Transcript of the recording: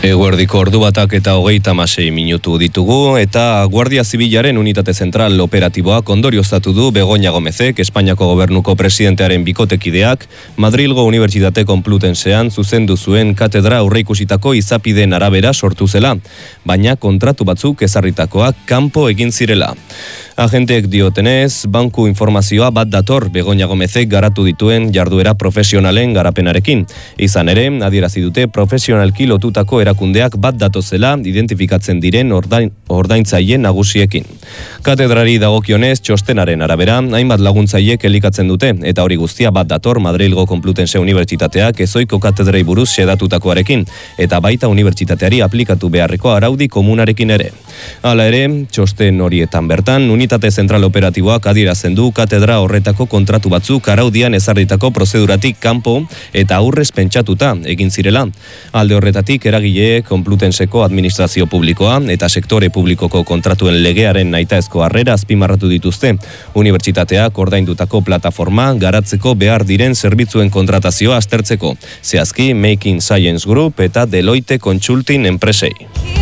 Eguerdiko ordu batak eta 36 minutu ditugu, eta Guardia Zibilaren Unitate Zentral operatiboak ondorioztatu du Begoña Gomezek, Espainiako Gobernuko presidentearen bikotekideak, Madrilgo Unibertsitate Konplutensean zuzendu zuen katedra aurreikusitako izapideen arabera sortu zela, baina kontratu batzuk ezarritakoak kanpo egin zirela. Agenteek diotenez, banku informazioa bat dator Begoña Gomezek garatu dituen jarduera profesionalen garapenarekin. Izan ere, adierazi dute profesionalki lotutako erakundeak bat datozela identifikatzen diren ordaintzaile nagusiekin. Katedrari dagokionez, txostenaren arabera, hainbat laguntzaileek elikatzen dute, eta hori guztia bat dator Madrilgo Konplutense Unibertsitateak ezoiko katedrei buruz xedatutakoarekin, eta baita unibertsitateari aplikatu beharreko araudi komunarekin ere. Hala ere, txosten horietan bertan, Unitate Zentral operatiboak adierazen du katedra horretako kontratu batzuk araudian ezarritako prozeduratik kanpo eta aurrez pentsatuta egin zirela. Alde horretatik eragile Konplutenseko administrazio publikoa eta sektore publikoko kontratuen legearen nahitaezko harrera azpimarratu dituzte. Unibertsitateak ordaindutako plataforma garatzeko behar diren zerbitzuen kontratazioa aztertzeko. Zehazki Making Science Group eta Deloitte Consulting enpresei.